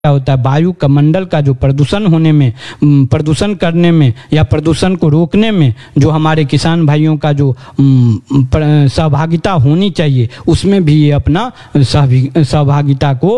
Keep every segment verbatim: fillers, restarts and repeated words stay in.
क्या होता है, वायु का मंडल का जो प्रदूषण होने में, प्रदूषण करने में या प्रदूषण को रोकने में जो हमारे किसान भाइयों का जो सहभागिता होनी चाहिए, उसमें भी ये अपना सहभागिता को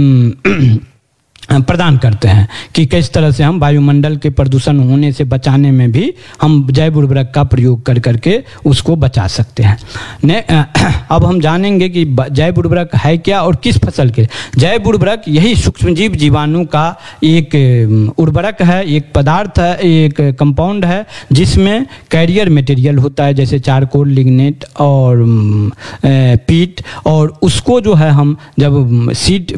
प्रदान करते हैं कि किस तरह से हम वायुमंडल के प्रदूषण होने से बचाने में भी हम जैव उर्वरक का प्रयोग कर करके उसको बचा सकते हैं। ने अब हम जानेंगे कि जैव उर्वरक है क्या और किस फसल के। जैव उर्वरक यही सूक्ष्मजीव जीवाणु का एक उर्वरक है, एक पदार्थ है, एक कंपाउंड है जिसमें कैरियर मटेरियल होता है, जैसे चारकोल, लिग्नेट और पीट, और उसको जो है हम जब सीड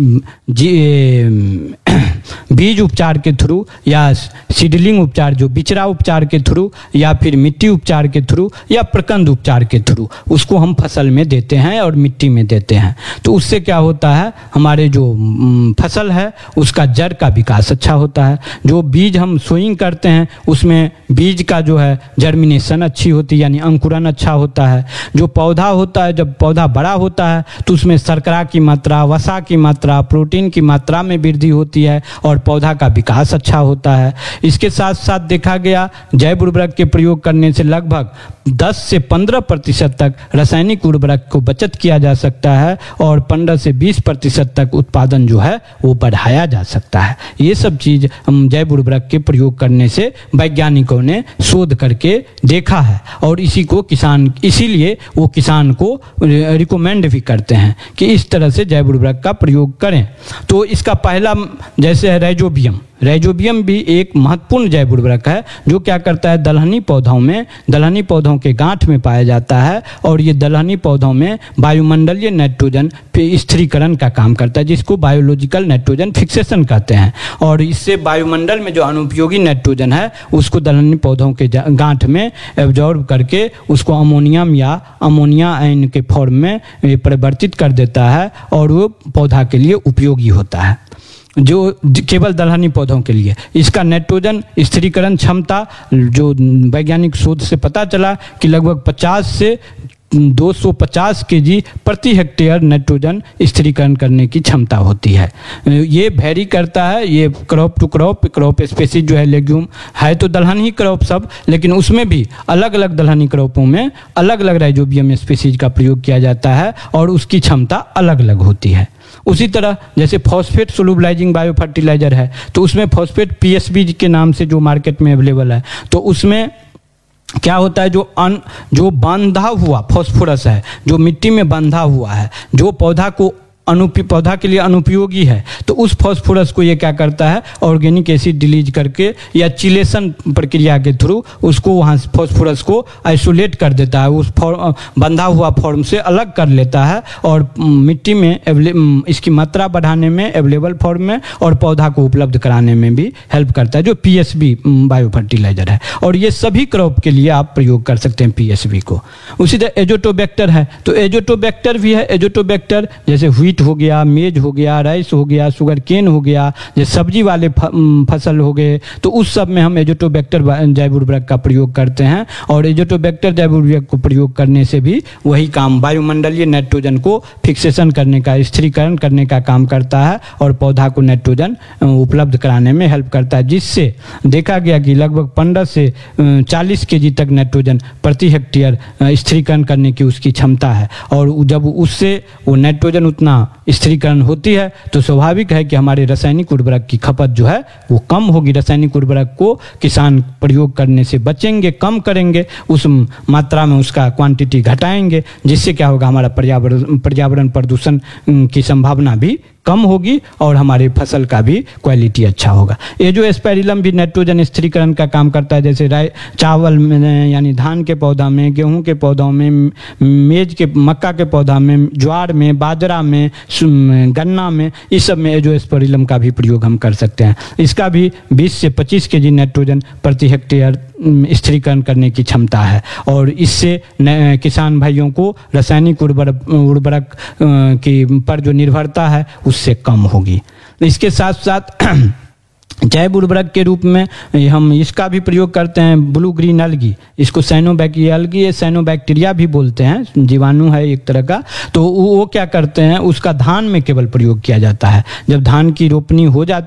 बीज उपचार के थ्रू या सीडलिंग उपचार, जो बिचरा उपचार के थ्रू या फिर मिट्टी उपचार के थ्रू या प्रकंद उपचार के थ्रू उसको हम फसल में देते हैं और मिट्टी में देते हैं, तो उससे क्या होता है, हमारे जो फसल है उसका जड़ का विकास अच्छा होता है। जो बीज हम सोइंग करते हैं उसमें बीज का जो है जर्मिनेशन अच्छी होती है, यानी अंकुरन अच्छा होता है। जो पौधा होता है, जब पौधा बड़ा होता है तो उसमें शर्करा की मात्रा, वसा की मात्रा, प्रोटीन की मात्रा में वृद्धि होती है और पौधा का विकास अच्छा होता है। इसके साथ साथ देखा गया जैव उर्वरक के प्रयोग करने से लगभग दस से पंद्रह प्रतिशत तक रासायनिक उर्वरक को बचत किया जा सकता है और पंद्रह से बीस प्रतिशत तक उत्पादन जो है वो बढ़ाया जा सकता है। ये सब चीज हम जैव उर्वरक के प्रयोग करने से वैज्ञानिकों ने शोध करके देखा है और इसी को किसान, इसीलिए वो किसान को रिकमेंड भी करते हैं कि इस तरह से जैव उर्वरक का प्रयोग करें। तो इसका पहला जैसे है राइजोबियम। राइजोबियम भी एक महत्वपूर्ण जैव उर्वरक है जो क्या करता है, दलहनी पौधों में, दलहनी पौधों के गांठ में पाया जाता है और ये दलहनी पौधों में वायुमंडलीय नाइट्रोजन स्थिरीकरण का काम करता है, जिसको बायोलॉजिकल नाइट्रोजन फिक्सेशन कहते हैं। और इससे वायुमंडल में जो अनुपयोगी नाइट्रोजन है उसको दलहनी पौधों के गांठ में एब्जॉर्ब करके उसको अमोनियम या अमोनिया आयन के फॉर्म में परिवर्तित कर देता है और वो पौधा के लिए उपयोगी होता है, जो केवल दलहनी पौधों के लिए। इसका नाइट्रोजन स्थिरीकरण क्षमता जो वैज्ञानिक शोध से पता चला कि लगभग पचास से दो सौ पचास केजी प्रति हेक्टेयर नाइट्रोजन स्थिरीकरण करने की क्षमता होती है। ये वेरी करता है, ये crop to crop, crop species जो है लेग्यूम है तो दलहन ही क्रॉप सब, लेकिन उसमें भी अलग अलग दलहनी क्रॉपों में अलग अलग राइजोबियम स्पेसीज का प्रयोग किया जाता है और उसकी क्षमता अलग अलग होती है। उसी तरह जैसे फॉस्फेट सोलुबलाइजिंग बायो फर्टिलाइजर है तो उसमें फॉस्फेट पीएसबी के नाम से जो मार्केट में अवेलेबल है, तो उसमें क्या होता है, जो अन जो बांधा हुआ फॉस्फोरस है, जो मिट्टी में बांधा हुआ है, जो पौधा को अनुपी पौधा के लिए अनुपयोगी है, तो उस फॉस्फोरस को ये क्या करता है, ऑर्गेनिक एसिड डिलीज करके या चिलेशन प्रक्रिया के थ्रू उसको वहाँ फॉस्फोरस को आइसोलेट कर देता है, उस बंधा हुआ फॉर्म से अलग कर लेता है और मिट्टी में इसकी मात्रा बढ़ाने में, अवेलेबल फॉर्म में, और पौधा को उपलब्ध कराने में भी हेल्प करता है, जो पीएसबी बायो फर्टिलाइजर है। और ये सभी क्रॉप के लिए आप प्रयोग कर सकते हैं पीएसबी को। उसी तरह एजोटोबैक्टर है तो एजोटोबैक्टर भी है। एजोटोबैक्टर जैसे व्हीट हो गया, मेज हो गया, राइस हो गया, शुगर केन हो गया, जैसे सब्जी वाले फसल हो गए, तो उस सब में हम एजोटोबैक्टर जैव उर्वरक का प्रयोग करते हैं। और एजोटोबैक्टर जैव उर्वरक को प्रयोग करने से भी वही काम वायुमंडलीय नाइट्रोजन को फिक्सेशन करने का, स्थिरीकरण करने का काम करता है और पौधा को नाइट्रोजन उपलब्ध कराने में हेल्प करता है, जिससे देखा गया कि लगभग पंद्रह से चालीस केजी तक नाइट्रोजन प्रति हेक्टेयर स्थिरीकरण करने की उसकी क्षमता है। और जब उससे वो नाइट्रोजन उतना स्थिरीकरण होती है तो स्वाभाविक है कि हमारे रासायनिक उर्वरक की खपत जो है वो कम होगी। रासायनिक उर्वरक को किसान प्रयोग करने से बचेंगे, कम करेंगे, उस मात्रा में उसका क्वांटिटी घटाएंगे, जिससे क्या होगा, हमारा पर्यावरण पर्यावरण प्रदूषण की संभावना भी कम होगी और हमारे फसल का भी क्वालिटी अच्छा होगा। ये जो एस्पेरिलम भी नाइट्रोजन स्थिरीकरण का काम करता है, जैसे राई चावल में यानी धान के पौधा में, गेहूं के पौधों में, मेज के मक्का के पौधा में, ज्वार में, बाजरा में, गन्ना में, इस सब में जो एस्पेरिलम का भी प्रयोग हम कर सकते हैं। इसका भी बीस से पच्चीस केजी नाइट्रोजन प्रति हेक्टेयर स्थिरीकरण करने की क्षमता है और इससे किसान भाइयों को रासायनिक उर्वरक उर्वरक की पर जो निर्भरता है उससे कम होगी। इसके साथ साथ जैव उर्वरक के रूप में हम इसका भी प्रयोग करते हैं, ब्लू ग्रीन अलगी, इसको साइनोबैक्टीरिया अलगी या साइनोबैक्टीरिया भी बोलते हैं, जीवाणु है एक तरह का। तो वो क्या करते हैं, उसका धान में केवल प्रयोग किया जाता है। जब धान की रोपनी हो जाती